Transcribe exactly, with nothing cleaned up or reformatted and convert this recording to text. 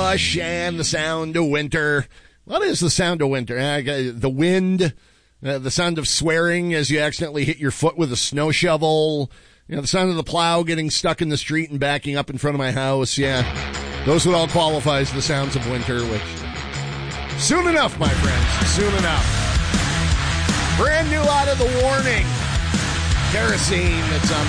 Rush and the sound of winter. What is the sound of winter? Uh, the wind, uh, the sound of swearing as you accidentally hit your foot with a snow shovel, you know, the sound of the plow getting stuck in the street and backing up in front of my house. Yeah, those would all qualify as the sounds of winter, which soon enough, my friends, soon enough. Brand new out of the Warning. Kerosene, that's on